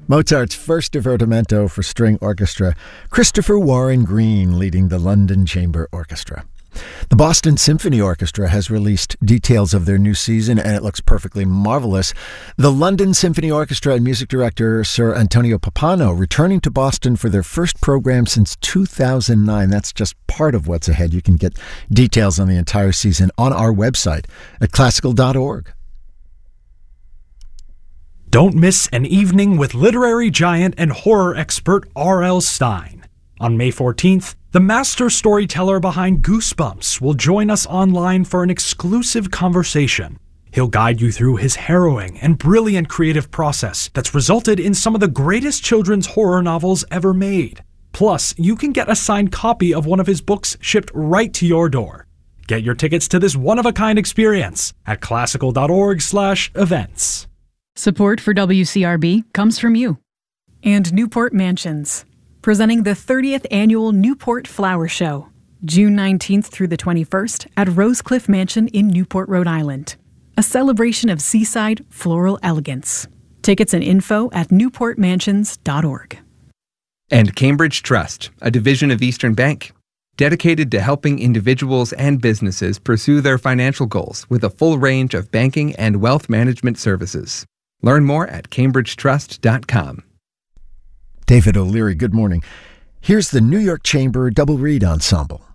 Mozart's first divertimento for string orchestra, Christopher Warren Green leading the London Chamber Orchestra. The Boston Symphony Orchestra has released details of their new season, and it looks perfectly marvelous. The London Symphony Orchestra and music director Sir Antonio Pappano returning to Boston for their first program since 2009. That's just part of what's ahead. You can get details on the entire season on our website at classical.org. Don't miss an evening with literary giant and horror expert R.L. Stine. On May 14th, the master storyteller behind Goosebumps will join us online for an exclusive conversation. He'll guide you through his harrowing and brilliant creative process that's resulted in some of the greatest children's horror novels ever made. Plus, you can get a signed copy of one of his books shipped right to your door. Get your tickets to this one-of-a-kind experience at classical.org/events. Support for WCRB comes from you. And Newport Mansions, presenting the 30th Annual Newport Flower Show, June 19th through the 21st at Rosecliff Mansion in Newport, Rhode Island. A celebration of seaside floral elegance. Tickets and info at newportmansions.org. And Cambridge Trust, a division of Eastern Bank, dedicated to helping individuals and businesses pursue their financial goals with a full range of banking and wealth management services. Learn more at cambridgetrust.com. David O'Leary, good morning. Here's the New York Chamber Double Reed Ensemble.